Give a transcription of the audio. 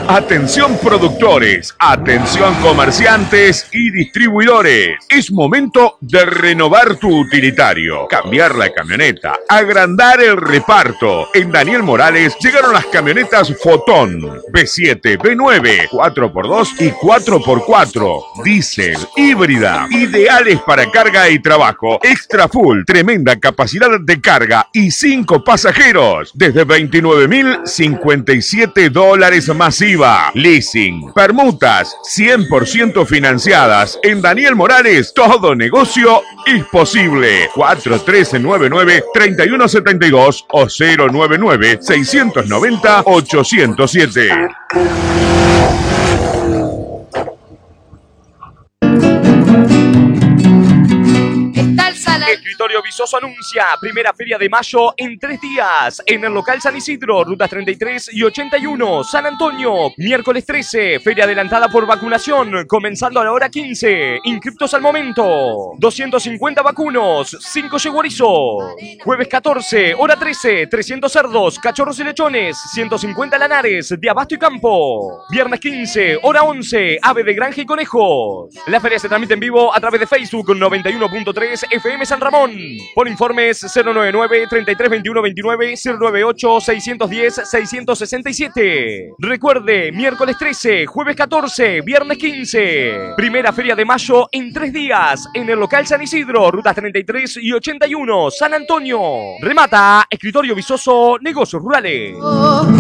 Atención productores, atención comerciantes y distribuidores. Es momento de renovar tu utilitario, cambiar la camioneta, agrandar el reparto. En Daniel Morales llegaron las camionetas Fotón, B7, B9, 4x2 y 4x4, diésel, híbrida, ideales para carga y trabajo, extra full, tremenda capacidad de carga y 5 pasajeros, desde $29.057 masiva. Leasing, permutas, 100% financiadas. En Daniel Morales, todo negocio es posible. 4399-3172 o 099-690-807. Escritorio Visoso anuncia primera feria de mayo en 3 días en el local San Isidro, rutas 33 y 81, San Antonio. Miércoles 13, feria adelantada por vacunación, comenzando a la hora 15. Inscriptos al momento. 250 vacunos, 5 yeguarizos. Jueves 14, hora 13, 300 cerdos, cachorros y lechones, 150 lanares de abasto y campo. Viernes 15, hora 11, ave de granja y conejos. La feria se transmite en vivo a través de Facebook 91.3 FM San Ramón. Por informes 099-332129, 098-610-667. Recuerde, miércoles 13, jueves 14, viernes 15. Primera feria de mayo en 3 días en el local San Isidro, rutas 33 y 81, San Antonio. Remata Escritorio Visoso, Negocios Rurales.